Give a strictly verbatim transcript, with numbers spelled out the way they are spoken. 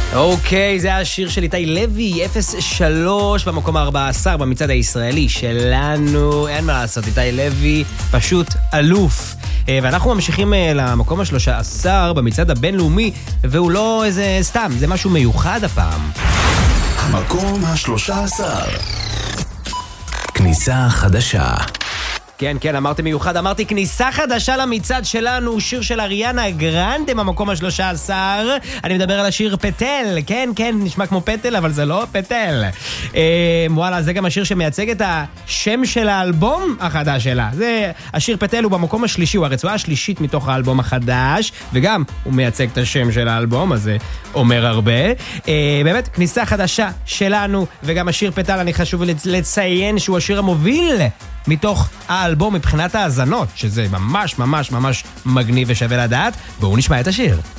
אוקיי, זה השיר של איתי לוי, אפס שלוש במקום ה-ארבע עשר במצעד הישראלי שלנו. אין מה לעשות, איתי לוי פשוט אלוף. ואנחנו ממשיכים למקום ה-שלוש עשר במצעד הבינלאומי, והוא לא איזה סתם, זה משהו מיוחד הפעם. המקום ה-שלוש עשר. כניסה חדשה. כן, כן, אמרתי מיוחד, אמרתי כניסה חדשה למצעד שלנו, שיר של אריאנה גרנדה במקום ה-שלוש עשר. אני מדבר על השיר פטל, כן, כן, נשמע כמו פטל, אבל זה לא פטל. אה, וואלה, זה גם השיר שמייצג את השם של האלבום החדש שלה. זה, השיר פטל הוא במקום השלישי, הוא הרצועה השלישית מתוך האלבום החדש, וגם הוא מייצג את השם של האלבום, אז זה אומר הרבה. אה, באמת, כניסה חדשה שלנו, וגם השיר פטל, אני חשוב לציין שהוא השיר המוביל מתוך האלבום מבחינת האזנות, שזה ממש ממש ממש מגניב ושווה לדעת. בואו נשמע את השיר.